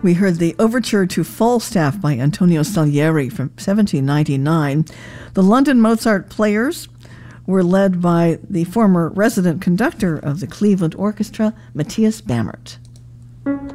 We heard the Overture to Falstaff by Antonio Salieri from 1799. The London Mozart Players were led by the former resident conductor of the Cleveland Orchestra, Matthias Bammert.